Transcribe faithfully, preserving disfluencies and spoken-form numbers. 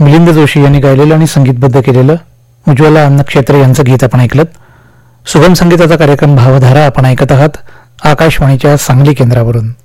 मिलिंद जोशी यांनी गायलेलं आणि संगीतबद्ध केलेलं उज्ज्वला अन्नक्षेत्र यांचं गीत आपण ऐकलं. सुगम संगीताचा कार्यक्रम भावधारा आपण ऐकत आहात आकाशवाणीच्या सांगली केंद्रावरून.